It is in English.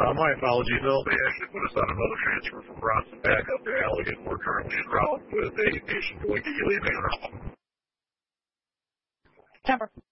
My apologies, Bill. They actually put us on another transfer from Bronson back up to Allegan. We're currently en route with a patient going to Ely Manor. Temper.